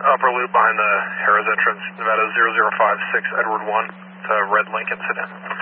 upper loop behind the Harrah's entrance, Nevada 0056, Edward 1. It's a red Lincoln sedan.